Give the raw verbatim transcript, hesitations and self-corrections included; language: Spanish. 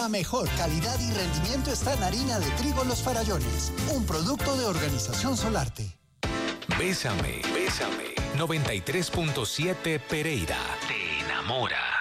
La mejor calidad y rendimiento está en harina de trigo Los Farallones, un producto de Organización Solarte. Bésame, bésame. noventa y tres punto siete Pereira. Te enamora.